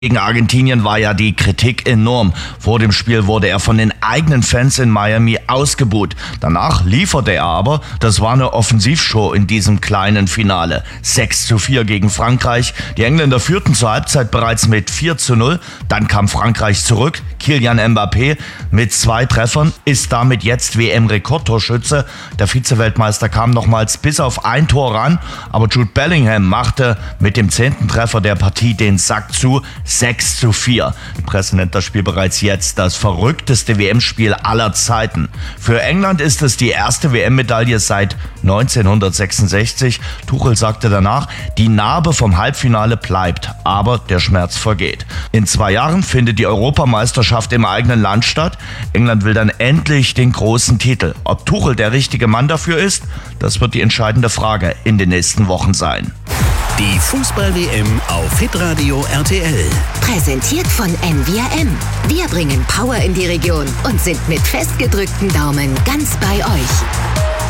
Gegen Argentinien war ja die Kritik enorm. Vor dem Spiel wurde er von den eigenen Fans in Miami ausgebuht. Danach lieferte er aber. Das war eine Offensivshow in diesem kleinen Finale. 6:4 gegen Frankreich. Die Engländer führten zur Halbzeit bereits mit 4:0. Dann kam Frankreich zurück. Kylian Mbappé mit 2 Treffern ist damit jetzt WM-Rekordtorschütze. Der Vize-Weltmeister kam nochmals bis auf ein Tor ran. Aber Jude Bellingham machte mit dem 10. Treffer der Partie den Sack zu. 6:4. Die Presse nennt das Spiel bereits jetzt das verrückteste WM-Spiel aller Zeiten. Für England ist es die erste WM-Medaille seit 1966. Tuchel sagte danach, die Narbe vom Halbfinale bleibt, aber der Schmerz vergeht. In 2 Jahren findet die Europameisterschaft im eigenen Land statt. England will dann endlich den großen Titel. Ob Tuchel der richtige Mann dafür ist, das wird die entscheidende Frage in den nächsten Wochen sein. Die Fußball-WM auf Hitradio RTL. Präsentiert von NVRM. Wir bringen Power in die Region und sind mit festgedrückten Daumen ganz bei euch.